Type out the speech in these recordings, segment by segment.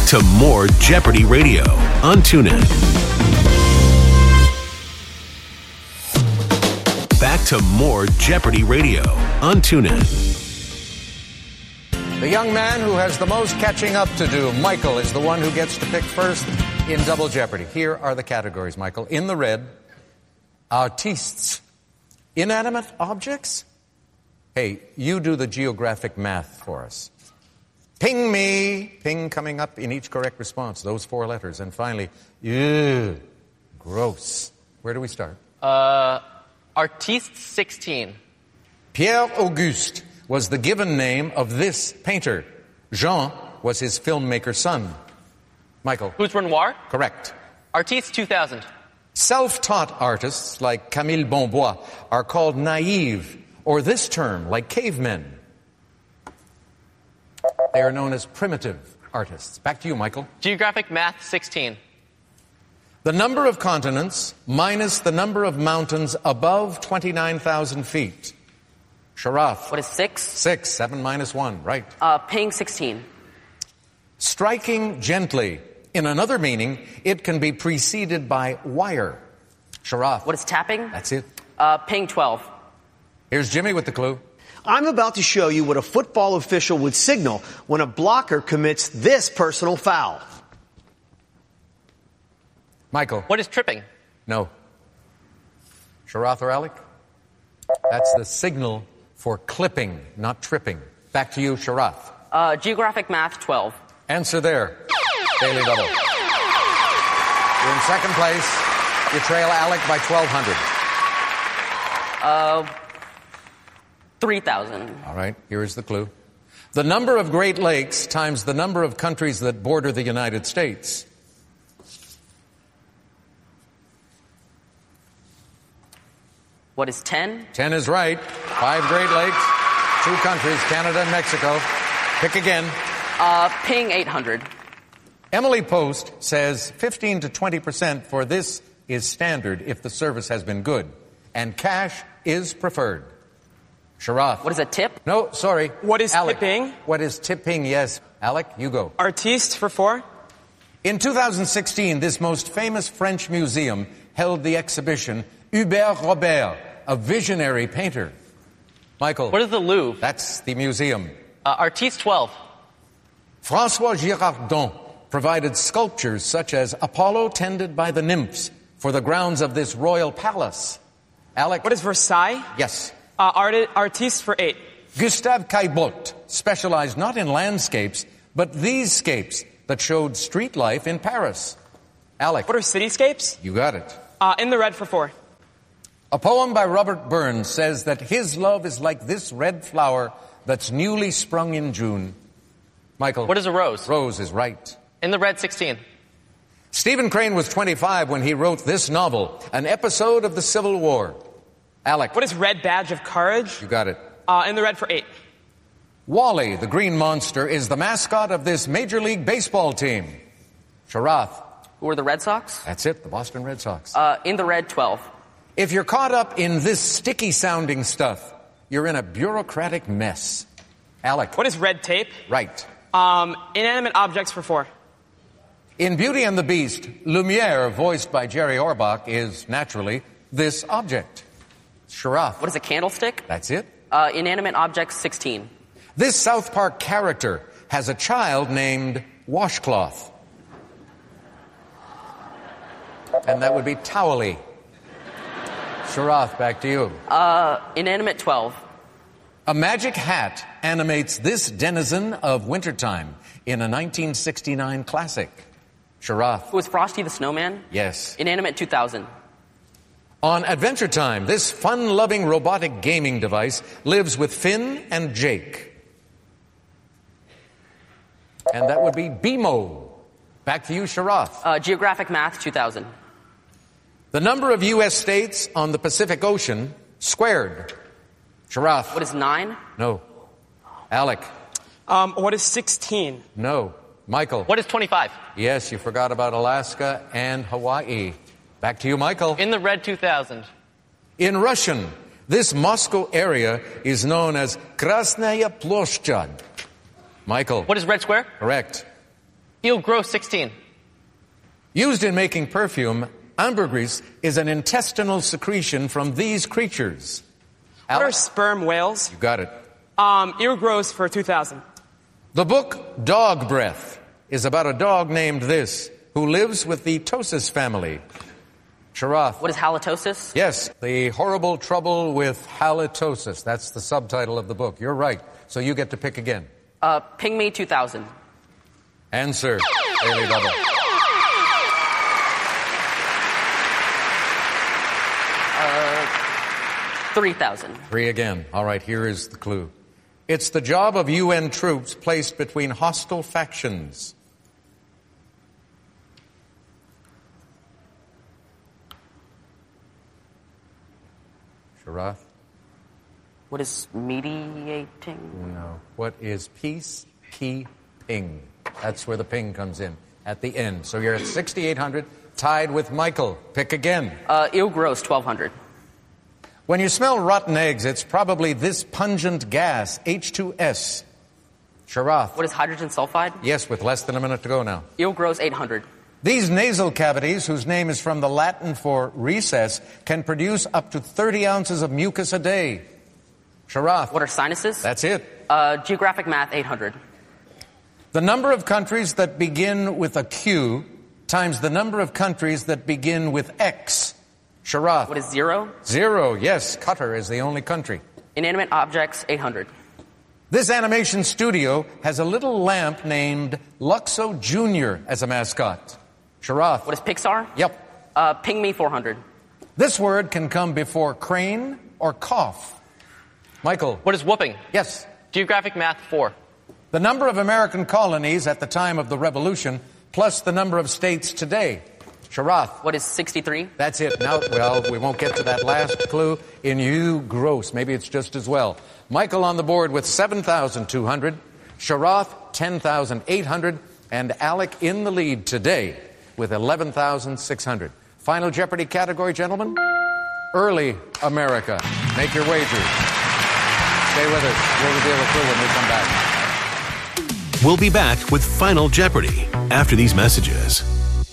to more Jeopardy Radio on TuneIn. Back to more Jeopardy Radio on TuneIn. The young man who has the most catching up to do, Michael, is the one who gets to pick first in Double Jeopardy. Here are the categories, Michael. In the red, artistes. Inanimate objects? Hey, you do the geographic math for us. Ping me. Ping coming up in each correct response. Those 4 letters. And finally, ew, gross. Where do we start? Artiste 16. Pierre Auguste was the given name of this painter. Jean was his filmmaker son. Michael. Who's Renoir? Correct. Artiste 2000. Self-taught artists like Camille Bonbois are called naive, or this term, like cavemen. They are known as primitive artists. Back to you, Michael. Geographic Math 16. The number of continents minus the number of mountains above 29,000 feet. Sharath. What is 6? 6. 7 minus 1. Right. Ping 16. Striking gently. In another meaning, it can be preceded by wire. Sharath. What is tapping? That's it. Ping 12. Here's Jimmy with the clue. I'm about to show you what a football official would signal when a blocker commits this personal foul. Michael. What is tripping? No. Sharath or Alec? That's the signal for clipping, not tripping. Back to you, Sharath. Geographic Math 12. Answer there. Daily double. You're in second place. You trail Alec by 1,200. 3,000. All right, here is the clue. The number of Great Lakes times the number of countries that border the United States. What is 10? 10 is right. 5 Great Lakes, 2 countries, Canada and Mexico. Pick again. Ping 800. Emily Post says 15 to 20% for this is standard if the service has been good, and cash is preferred. Sharath. What is a tip? No, sorry. What is Alec. tipping? What is tipping? Yes. Alec, you go. Artiste for 4. In 2016, this most famous French museum held the exhibition Hubert Robert, a visionary painter. Michael. What is the Louvre? That's the museum. Artiste 12. François Girardon provided sculptures such as Apollo tended by the nymphs for the grounds of this royal palace. Alec. What is Versailles? Yes. Artiste for 8. Gustave Caillebotte specialized not in landscapes, but these scapes that showed street life in Paris. Alec. What are cityscapes? You got it. In the red for 4. A poem by Robert Burns says that his love is like this red flower that's newly sprung in June. Michael. What is a rose? Rose is right. In the red 16. Stephen Crane was 25 when he wrote this novel, an episode of the Civil War. Alec. What is red badge of courage? You got it. In the red for 8. Wally, the green monster, is the mascot of this Major League Baseball team. Sharath. Who are the Red Sox? That's it, the Boston Red Sox. In the red 12. If you're caught up in this sticky-sounding stuff, you're in a bureaucratic mess. Alec. What is red tape? Right. Inanimate objects for 4. In Beauty and the Beast, Lumiere, voiced by Jerry Orbach, is naturally this object. Sharath. What is a candlestick? That's it. Inanimate objects 16. This South Park character has a child named Washcloth. And that would be Towely. Sharath, back to you. Inanimate 12. A magic hat animates this denizen of wintertime in a 1969 classic. Sharath. Who is Frosty the Snowman? Yes. Inanimate 2000. On Adventure Time, this fun-loving robotic gaming device lives with Finn and Jake. And that would be BMO. Back to you, Sharath. Geographic Math 2000. The number of U.S. states on the Pacific Ocean squared. Sharath. What is 9? No. Alec. What is 16? No. Michael. What is 25? Yes, you forgot about Alaska and Hawaii. Back to you, Michael. In the red 2000. In Russian, this Moscow area is known as Krasnaya Ploshchad. Michael. What is red square? Correct. Eel growth 16. Used in making perfume, ambergris is an intestinal secretion from these creatures. What are Alex? sperm whales? You got it. Eel grows for 2,000. The book Dog Breath is about a dog named this who lives with the Tosis family. Sharath. What is halitosis? Yes, the horrible trouble with halitosis. That's the subtitle of the book. You're right. So you get to pick again. Ping me 2,000. Answer. Daily Double. Uh, 3,000. 3 again. All right, here is the clue. It's the job of UN troops placed between hostile factions. Sharath? What is mediating? No. What is peacekeeping? That's where the ping comes in at the end. So you're at 6,800, tied with Michael. Pick again. Eel grows 1,200. When you smell rotten eggs, it's probably this pungent gas, H2S. Sharath. What is hydrogen sulfide? Yes, with less than a minute to go now. Eel grows 800. These nasal cavities, whose name is from the Latin for recess, can produce up to 30 ounces of mucus a day. Sharath. What are sinuses? That's it. Geographic math 800. The number of countries that begin with a Q times the number of countries that begin with X. Sharath. What is 0? 0, yes. Qatar is the only country. Inanimate objects 800. This animation studio has a little lamp named Luxo Jr. as a mascot. Sharath. What is Pixar? Yep. Ping me 400. This word can come before crane or cough. Michael. What is whooping? Yes. Geographic math 4. The number of American colonies at the time of the Revolution plus the number of states today. Sharath. What is 63? That's it. Now, well, we won't get to that last clue. In you, gross. Maybe it's just as well. Michael on the board with 7,200. Sharath, 10,800. And Alec in the lead today with 11,600. Final Jeopardy category, gentlemen. Early America. Make your wagers. Stay with us. We'll reveal the clue when we come back. We'll be back with Final Jeopardy after these messages.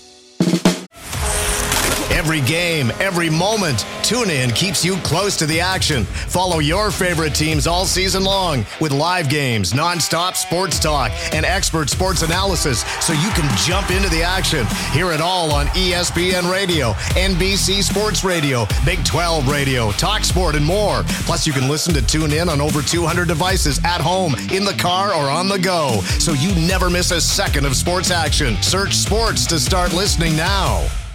Every game, every moment, TuneIn keeps you close to the action. Follow your favorite teams all season long with live games, nonstop sports talk, and expert sports analysis so you can jump into the action. Hear it all on ESPN Radio, NBC Sports Radio, Big 12 Radio, TalkSport, and more. Plus, you can listen to TuneIn on over 200 devices at home, in the car, or on the go, so you never miss a second of sports action. Search sports to start listening now.